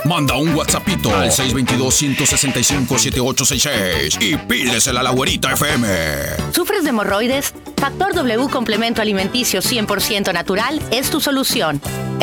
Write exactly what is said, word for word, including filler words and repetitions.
Manda un WhatsAppito al seis dos dos, uno seis cinco, siete ocho seis seis y pídesela a la Güerita F M. ¿Sufres de hemorroides? Factor W Complemento Alimenticio cien por ciento natural es tu solución.